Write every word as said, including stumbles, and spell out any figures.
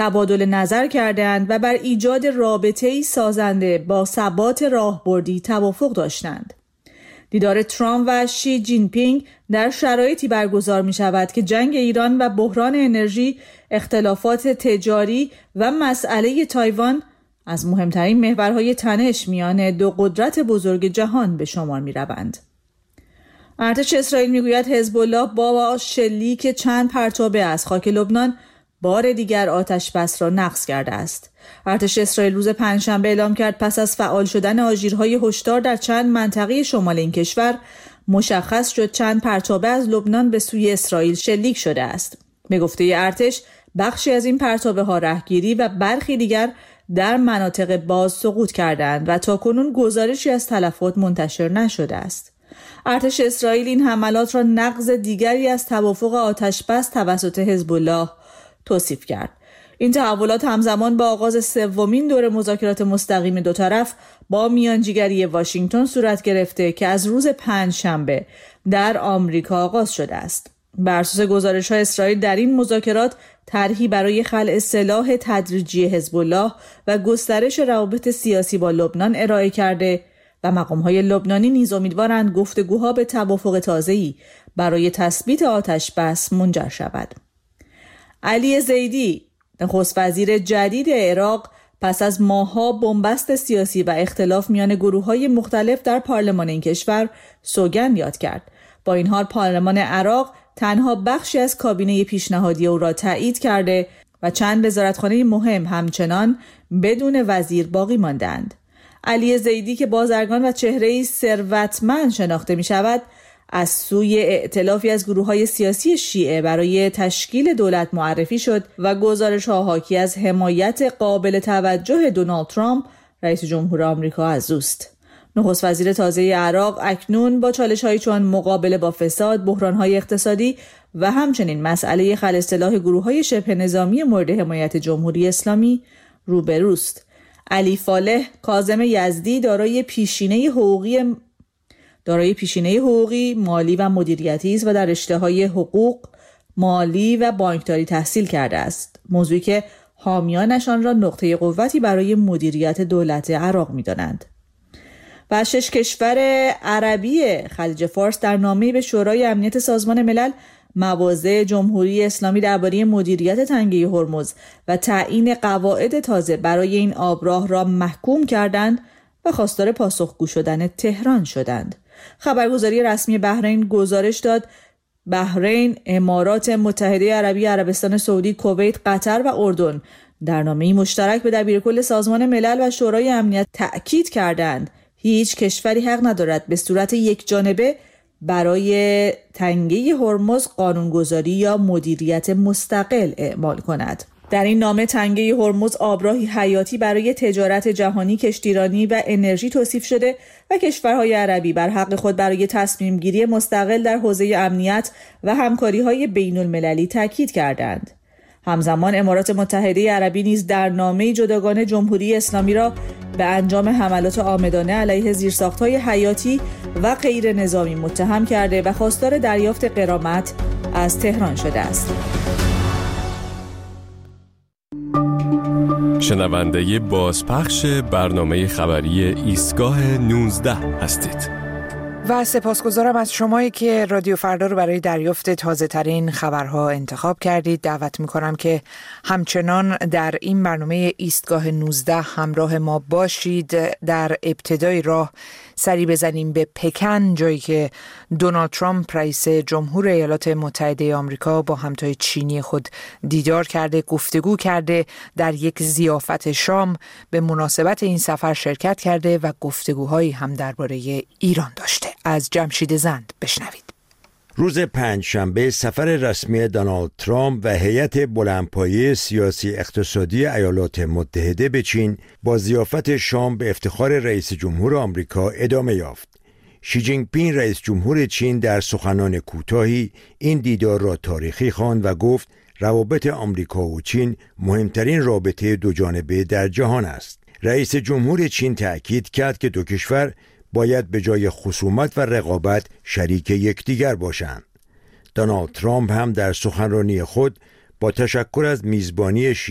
تبادل نظر کردند و بر ایجاد رابطه‌ای سازنده با ثبات راهبردی توافق داشتند. دیدار ترامپ و شی جین پینگ در شرایطی برگزار می شود که جنگ ایران و بحران انرژی، اختلافات تجاری و مسئله تایوان از مهمترین محورهای تنش میان دو قدرت بزرگ جهان به شمار می روند. ارتش اسرائیل می گوید حزب الله با شلیک چند پرتابه از خاک لبنان بار دیگر آتش بس را نقض کرده است. ارتش اسرائیل روز پنجشنبه اعلام کرد پس از فعال شدن آژیرهای هشدار در چند منطقه شمال این کشور، مشخص شد چند پرتابه از لبنان به سوی اسرائیل شلیک شده است. به گفته ارتش، بخشی از این پرتابه ها رهگیری و برخی دیگر در مناطق باز سقوط کردند و تاکنون گزارشی از تلفات منتشر نشده است. ارتش اسرائیل این حملات را نقض دیگری از توافق آتش بس توسط حزب الله توصیف کرد. این تحولات همزمان با آغاز سومین دور مذاکرات مستقیم دو طرف با میانجیگری واشنگتن صورت گرفته که از روز پنجشنبه در آمریکا آغاز شده است. بر اساس گزارش‌های اسرائیل در این مذاکرات طرحی برای خلع سلاح تدریجی حزب الله و گسترش روابط سیاسی با لبنان ارائه کرده و مقام‌های لبنانی نیز امیدوارند گفتگوها به توافق تازه‌ای برای تثبیت آتش بس منجر شود. علی زیدی، نخست وزیر جدید عراق، پس از ماه‌ها بنبست سیاسی و اختلاف میان گروه‌های مختلف در پارلمان این کشور، سوگند یاد کرد. با این حال پارلمان عراق تنها بخشی از کابینه پیشنهادی او را تایید کرده و چند وزارتخانه مهم همچنان بدون وزیر باقی ماندند. علی زیدی که بازرگان و چهره‌ای ثروتمند شناخته می شود، از سوی ائتلافی از گروه‌های سیاسی شیعه برای تشکیل دولت معرفی شد و گزارش‌ها حاکی از حمایت قابل توجه دونالد ترامپ، رئیس جمهور آمریکا، از اوست. نخست وزیر تازه عراق اکنون با چالش‌هایی چون مقابله با فساد، بحران‌های اقتصادی و همچنین مسئله خلع سلاح گروه‌های شبه نظامی مورد حمایت جمهوری اسلامی روبروست. علی فالح کاظم یزدی دارای پیشینه حقوقی دارای پیشینه حقوقی، مالی و مدیریتی است و در رشته‌های حقوق، مالی و بانکداری تحصیل کرده است، موضوعی که حامیانشان را نقطه قوتی برای مدیریت دولت عراق می‌دانند. و شش کشور عربی خلیج فارس در نامه‌ای به شورای امنیت سازمان ملل مواضع جمهوری اسلامی درباره مدیریت تنگه هرمز و تعیین قواعد تازه برای این آبراه را محکوم کردند و خواستار پاسخگو شدن تهران شدند. خبرگزاری رسمی بحرین گزارش داد بحرین، امارات متحده عربی، عربستان سعودی، کویت، قطر و اردن در نامه‌ای مشترک به دبیرکل سازمان ملل و شورای امنیت تأکید کردند هیچ کشوری حق ندارد به صورت یک جانبه برای تنگه هرمز قانونگذاری یا مدیریت مستقل اعمال کند. در این نامه تنگه هرمز آبراهی حیاتی برای تجارت جهانی، کشتیرانی و انرژی توصیف شده و کشورهای عربی بر حق خود برای تصمیم گیری مستقل در حوزه امنیت و همکاری‌های بین المللی تاکید کردند. همزمان امارات متحده عربی نیز در نامه جداگانه جمهوری اسلامی را به انجام حملات عامدانه علیه زیرساخت‌های حیاتی و غیر نظامی متهم کرده و خواستار دریافت غرامت از تهران شده است. شنونده بازپخش برنامه خبری ایستگاه نوزده هستید. و سپاسگزارم از شمایی که رادیو فردا رو برای دریافت تازه ترین خبرها انتخاب کردید. دعوت میکنم که همچنان در این برنامه ایستگاه نوزده همراه ما باشید. در ابتدای راه سری بزنیم به پکن، جایی که دونالد ترامپ رئیس جمهور ایالات متحده آمریکا با همتای چینی خود دیدار کرده، گفتگو کرده، در یک ضیافت شام به مناسبت این سفر شرکت کرده و گفتگوهایی هم درباره ایران داشته. از جمشید زند بشنوید. روز پنجشنبه سفر رسمی دونالد ترامپ و هیئت بلندپایه سیاسی اقتصادی ایالات متحده به چین با ضیافت شام به افتخار رئیس جمهور آمریکا ادامه یافت. شی جین پینگ رئیس جمهور چین در سخنان کوتاهی این دیدار را تاریخی خواند و گفت روابط آمریکا و چین مهمترین رابطه دو جانبه در جهان است. رئیس جمهور چین تأکید کرد که دو کشور باید به جای خصومت و رقابت شریک یکدیگر باشند. دونالد ترامپ هم در سخنرانی خود با تشکر از میزبانی شی